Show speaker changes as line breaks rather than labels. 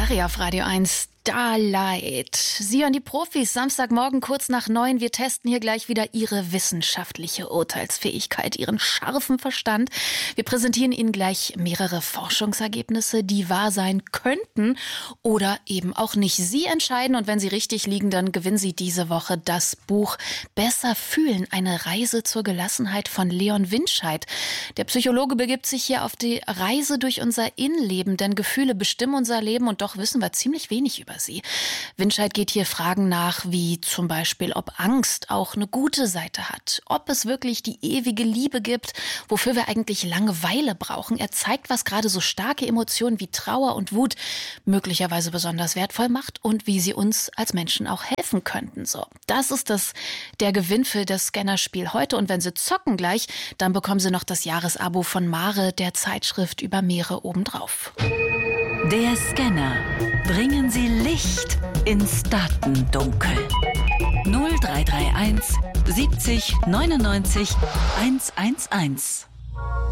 Aria auf Radio 1, Starlight. Sie hören die Profis, Samstagmorgen kurz nach 9. Wir testen hier gleich wieder Ihre wissenschaftliche Urteilsfähigkeit, Ihren scharfen Verstand. Wir präsentieren Ihnen gleich mehrere Forschungsergebnisse, die wahr sein könnten oder eben auch nicht. Sie entscheiden, und wenn Sie richtig liegen, dann gewinnen Sie diese Woche das Buch Besser fühlen, eine Reise zur Gelassenheit von Leon Winscheid. Der Psychologe begibt sich hier auf die Reise durch unser Innenleben, denn Gefühle bestimmen unser Leben und doch wissen wir ziemlich wenig über sie. Winscheid geht hier Fragen nach, wie zum Beispiel, ob Angst auch eine gute Seite hat, ob es wirklich die ewige Liebe gibt, wofür wir eigentlich Langeweile brauchen. Er zeigt, was gerade so starke Emotionen wie Trauer und Wut möglicherweise besonders wertvoll macht und wie sie uns als Menschen auch helfen könnten. So, das ist der Gewinn für das Scannerspiel heute. Und wenn Sie zocken gleich, dann bekommen Sie noch das Jahresabo von Mare, der Zeitschrift über Meere, obendrauf.
Der Scanner. Bringen Sie Licht ins Datendunkel. 0331 70 99 111.